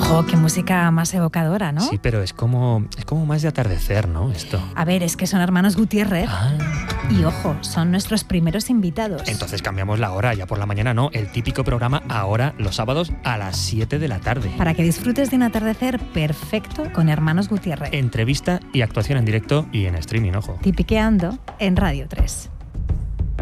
Jo, qué música más evocadora, ¿no? Sí, pero es como más de atardecer, ¿no? Esto. A ver, es que son hermanos Gutiérrez. Ah. Y ojo, son nuestros primeros invitados. Entonces cambiamos la hora, ya por la mañana no. El típico programa ahora, los sábados, a las 7 de la tarde. Para que disfrutes de un atardecer perfecto con hermanos Gutiérrez. Entrevista y actuación en directo y en streaming, ojo. Tipiqueando en Radio 3.